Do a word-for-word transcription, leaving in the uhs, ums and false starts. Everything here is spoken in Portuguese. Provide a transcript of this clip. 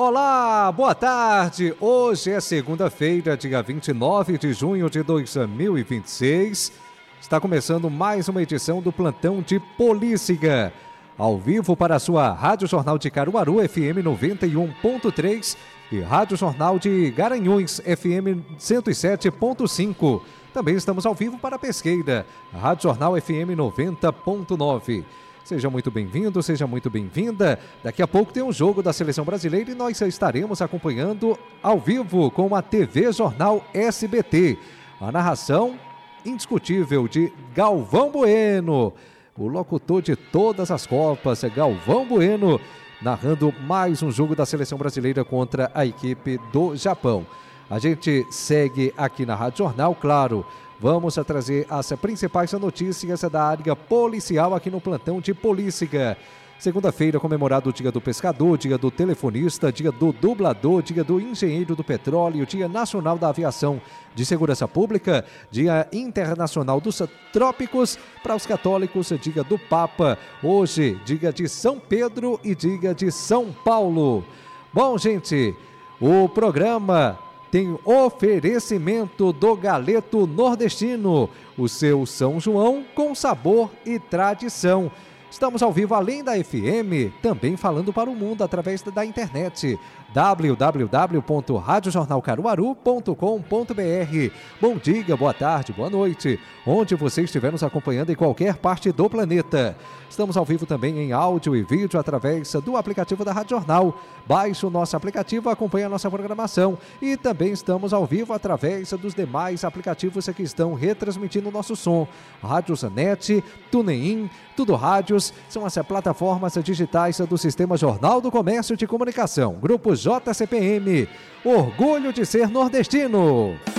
Olá, boa tarde. Hoje é segunda-feira, dia vinte e nove de junho de dois mil e vinte e seis. Está começando mais uma edição do Plantão de Polícia, ao vivo para a sua Rádio Jornal de Caruaru, F M noventa e um ponto três e Rádio Jornal de Garanhuns, F M cento e sete ponto cinco. Também estamos ao vivo para a Pesqueira, Rádio Jornal F M noventa ponto nove. Seja muito bem-vindo, seja muito bem-vinda. Daqui a pouco tem um jogo da Seleção Brasileira e nós estaremos acompanhando ao vivo com a T V Jornal S B T. A narração indiscutível de Galvão Bueno, o locutor de todas as Copas, Galvão Bueno, narrando mais um jogo da Seleção Brasileira contra a equipe do Japão. A gente segue aqui na Rádio Jornal, claro. Vamos a trazer as principais notícias da área policial aqui no Plantão de Polícia. Segunda-feira, comemorado o Dia do Pescador, Dia do Telefonista, Dia do Dublador, Dia do Engenheiro do Petróleo, Dia Nacional da Aviação de Segurança Pública, Dia Internacional dos Trópicos. Para os católicos, Dia do Papa. Hoje, Dia de São Pedro e Dia de São Paulo. Bom, gente, o programa tem oferecimento do Galeto Nordestino, o seu São João com sabor e tradição. Estamos ao vivo além da F M, também falando para o mundo através da internet. w w w ponto rádio jornal caruaru ponto com ponto b r. Bom dia, boa tarde, boa noite, onde você estiver nos acompanhando em qualquer parte do planeta. Estamos ao vivo também em áudio e vídeo através do aplicativo da Rádio Jornal. Baixe o nosso aplicativo, acompanhe a nossa programação. E também estamos ao vivo através dos demais aplicativos que estão retransmitindo o nosso som. Rádio Zanet, TuneIn, Tudo Rádios, são as plataformas digitais do Sistema Jornal do Comércio de Comunicação. Grupo J C P M, orgulho de ser nordestino.